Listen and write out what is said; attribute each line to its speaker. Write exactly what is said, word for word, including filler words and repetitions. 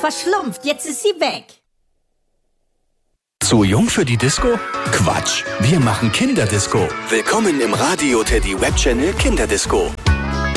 Speaker 1: verschlumpft, jetzt ist sie weg.
Speaker 2: Zu jung für die Disco? Quatsch, wir machen Kinderdisco. Willkommen im Radio Teddy Webchannel Kinderdisco.